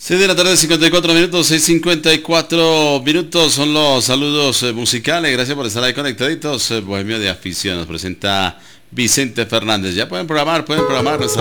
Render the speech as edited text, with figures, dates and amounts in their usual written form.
6 de la tarde, 54 minutos, 6:54 minutos son los saludos musicales. Gracias por estar ahí conectaditos. Bohemio de Afición nos presenta Vicente Fernández. Ya pueden programar nuestra